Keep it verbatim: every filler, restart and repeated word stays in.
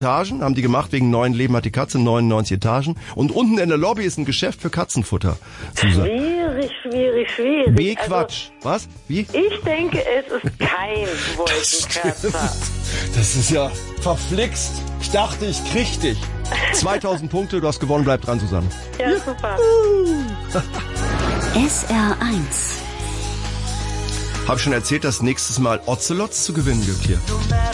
Etagen, haben die gemacht, wegen neuen Leben hat die Katze, neunundneunzig Etagen. Und unten in der Lobby ist ein Geschäft für Katzenfutter. Susa. Schwierig, schwierig, schwierig. B, Quatsch. Also, was? Wie? Ich denke, es ist kein Wolkenkratzer. Das ist ja verflixt. Ich dachte, ich krieg dich. zweitausend Punkte, du hast gewonnen, bleib dran, Susanne. Ja, super. S R eins. Hab schon erzählt, dass nächstes Mal Ocelots zu gewinnen gibt hier.